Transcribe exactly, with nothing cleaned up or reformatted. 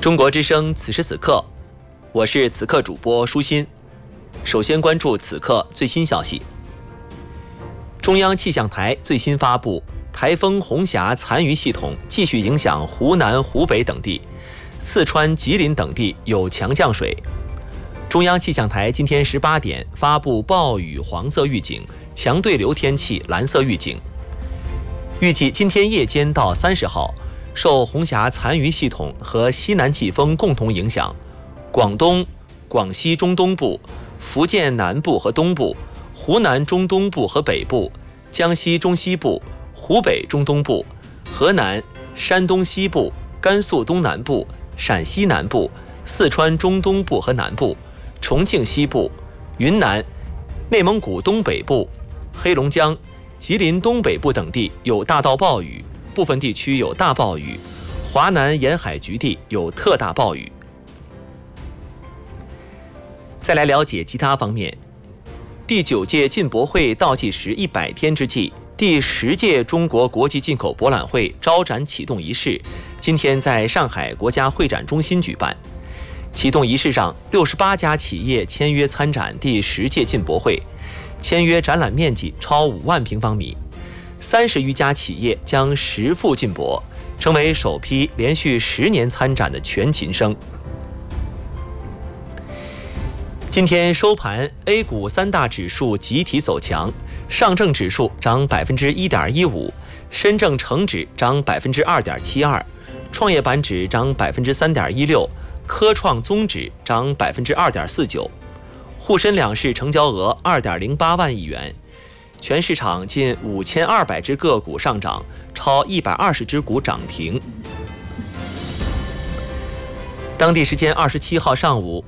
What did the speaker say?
中国之声此时此刻，我是此刻主播舒心。首先关注此刻最新消息。中央气象台最新发布，台风红霞残余系统继续影响湖南、湖北等地，四川、吉林等地有强降水。中央气象台今天十八点发布暴雨黄色预警、强对流天气蓝色预警。预计今天夜间到三十号，受红霞残余系统和西南季风共同影响，广东、广西中东部、福建南部和东部、湖南中东部和北部、江西中西部、湖北中东部、河南、山东西部、甘肃东南部、陕西南部、四川中东部和南部、重庆西部、云南、内蒙古东北部、黑龙江、吉林东北部等地有大到暴雨，部分地区有大暴雨，华南沿海局地有特大暴雨。再来了解其他方面。第九届进博会倒计时一百天之际，第十届中国国际进口博览会招展启动仪式今天在上海国家会展中心举办。启动仪式上，六十八家企业签约参展第十届进博会，签约展览面积超五万平方米，三十余家企业将实赴进博，成为首批连续十年参展的全勤生。今天收盘 ，A 股三大指数集体走强，上证指数涨百分之一点一五，深证成指涨百分之二点七二，创业板指涨百分之三点一六，科创综指涨百分之二点四九。沪深两市成交额二点零八万亿元，全市场近五千二百只个股上涨，超一百二十只股涨停。当地时间二十七号上午，